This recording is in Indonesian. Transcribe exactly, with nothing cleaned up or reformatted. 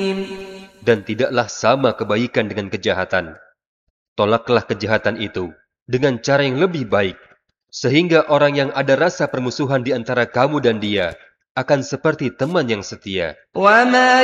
Dan tidaklah sama kebaikan dengan kejahatan. Tolaklah kejahatan itu dengan cara yang lebih baik, sehingga orang yang ada rasa permusuhan di antara kamu dan dia akan seperti teman yang setia.